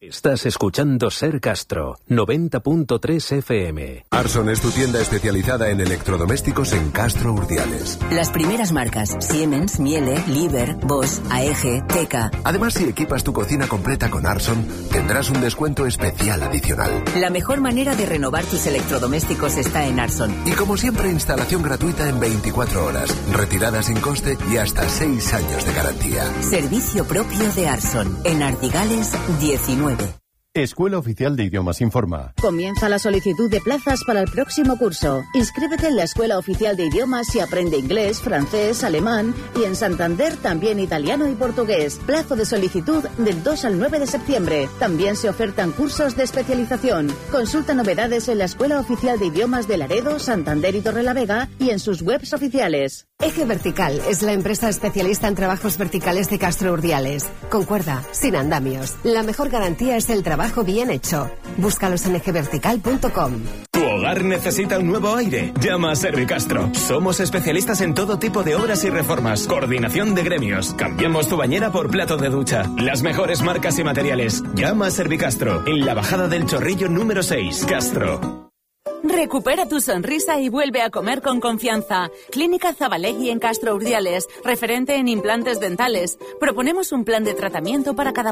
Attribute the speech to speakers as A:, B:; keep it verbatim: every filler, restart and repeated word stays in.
A: Estás escuchando Ser Castro, noventa punto tres F M.
B: Arson es tu tienda especializada en electrodomésticos en Castro Urdiales.
C: Las primeras marcas: Siemens, Miele, Liebherr, Bosch, A E G, Teka.
B: Además, si equipas tu cocina completa con Arson, tendrás un descuento especial adicional.
C: La mejor manera de renovar tus electrodomésticos está en Arson.
B: Y como siempre, instalación gratuita en veinticuatro horas, retirada sin coste y hasta seis años de garantía.
C: Servicio propio de Arson, en Ardigales diecinueve.
D: Escuela Oficial de Idiomas informa.
E: Comienza la solicitud de plazas para el próximo curso. Inscríbete en la Escuela Oficial de Idiomas y aprende inglés, francés, alemán y en Santander también italiano y portugués. Plazo de solicitud del dos al nueve de septiembre. También se ofertan cursos de especialización. Consulta novedades en la Escuela Oficial de Idiomas de Laredo, Santander y Torrelavega y en sus webs oficiales.
F: Eje Vertical es la empresa especialista en trabajos verticales de Castro Urdiales. Con cuerda, sin andamios. La mejor garantía es el trabajo bien hecho. Búscalos en eje vertical punto com.
G: ¿Tu hogar necesita un nuevo aire? Llama a Servicastro. Somos especialistas en todo tipo de obras y reformas. Coordinación de gremios. Cambiamos tu bañera por plato de ducha. Las mejores marcas y materiales. Llama a Servicastro. En la bajada del Chorrillo número seis. Castro.
H: Recupera tu sonrisa y vuelve a comer con confianza. Clínica Zabalegui en Castro Urdiales, referente en implantes dentales. Proponemos un plan de tratamiento para cada